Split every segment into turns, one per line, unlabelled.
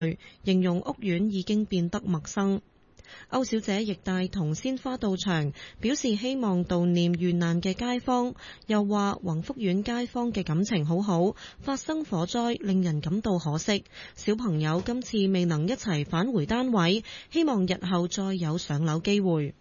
形容屋苑已經變得陌生。歐小姐亦帶同鮮花到場，表示希望悼念遇難嘅街坊，又話宏福苑街坊嘅感情好好，發生火災令人感到可惜。小朋友今次未能一齊返回單位，希望日後再有上樓機會。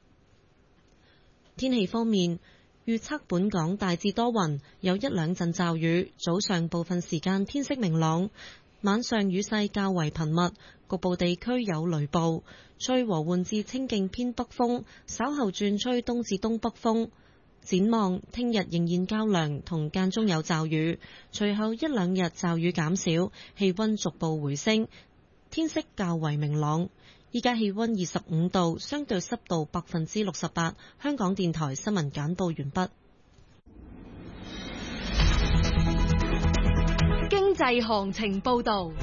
天氣方面，預測本港大致多雲，有一兩陣驟雨，早上部分時間天色明朗，晚上雨勢較為頻密，局部地區有雷暴，吹和緩至清勁偏北風，稍後轉吹東至東北風。展望聽日仍然較涼，同間中有驟雨，隨後一兩日驟雨減少，氣溫逐步回升，天色較為明朗。依家氣溫25度，相對濕度68%。香港電台新聞簡報完畢。
經濟行情報道。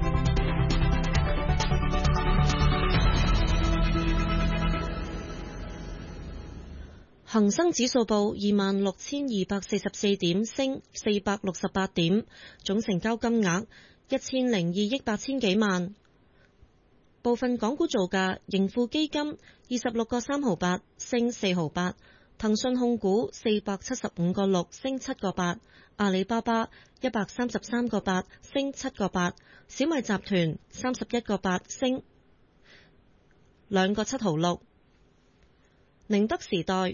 恒生指數報26,244點，升468點，總成交金額1002億8千幾萬。部分港股造價：盈富基金26個3毫8，升4毫8；騰訊控股475個6，升7個8；阿里巴巴133個8，升7個8；小米集團31個8，升2個7毫6；寧德時代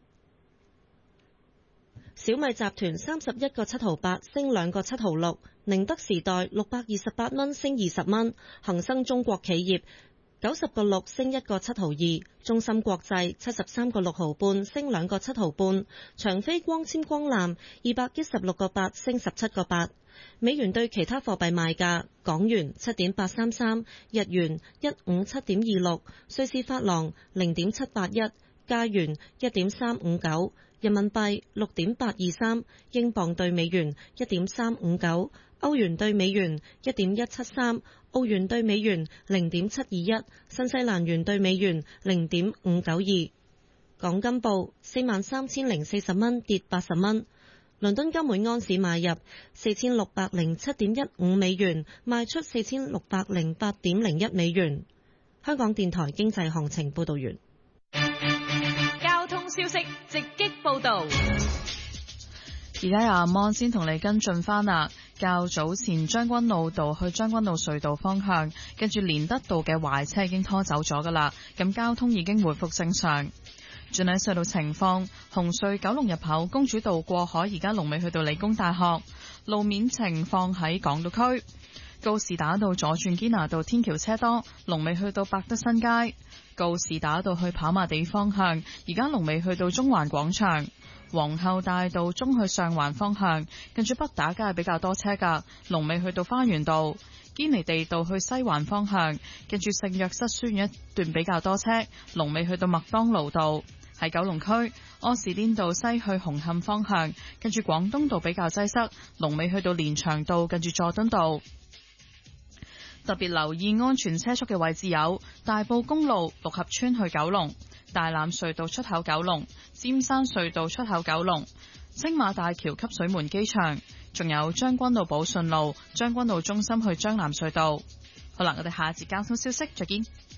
小米集團31個7毫8，升2個7毫6；寧德時代628蚊，升20蚊；恒生中國企業90個6，升1個7毫2；中芯國際73個6毫半，升2個7毫半；長飛光纖光纜216個8，升17個8。美元對其他貨幣賣價：港元7.833，日元157.26，瑞士法郎0.781，加元1.359。人民幣6.823，英鎊對美元1.359，歐元對美元1.173，澳元對美元0.721，新西蘭元對美元0.592。港金報43,040蚊，跌80蚊。倫敦金每安士買入4607.15美元，賣出4608.01美元。香港電台經濟行情報道完。
消息直擊報道，
而家由阿芒先同你跟進翻啦。較早前將軍澳道去將軍澳隧道方向，跟住連德道嘅壞車已經拖走咗噶啦，咁交通已經回復正常。轉喺隧道情況，紅隧九龍入口公主道過海，而家龍尾去到理工大學。路面情況喺港島區，告士打道左轉堅拿道天橋車多，龍尾去到百德新街。告士打道去跑馬地方向，而家龍尾去到中環廣場。皇后大道中去上環方向，跟住北打街比較多車噶，龍尾去到花園道。堅尼地道去西環方向，跟住聖約瑟書院一段比較多車，龍尾去到麥當勞道。喺九龍區柯士甸道西去紅磡方向，跟住廣東道比較擠塞，龍尾去到連翔道，跟住佐敦道。特別留意安全車速嘅位置有大埔公路六合村去九龍、大欖隧道出口九龍、尖山隧道出口九龍、青馬大橋汲水門機場，仲有將軍澳寶順路、將軍澳中心去將藍隧道。好啦，我哋下一節交通消息再見。